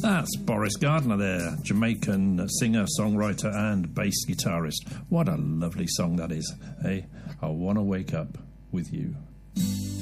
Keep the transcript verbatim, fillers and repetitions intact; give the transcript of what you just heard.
That's Boris Gardner there, Jamaican singer, songwriter and bass guitarist. What a lovely song that is, hey? I Want to Wake Up With You.